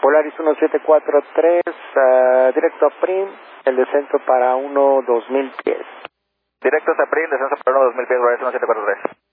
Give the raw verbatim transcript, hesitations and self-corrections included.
Polaris uno siete cuatro tres, uh, directo a Prim, el descenso para uno dos mil pies. Directo a Prim, descenso para uno dos mil pies, Polaris uno siete cuatro tres.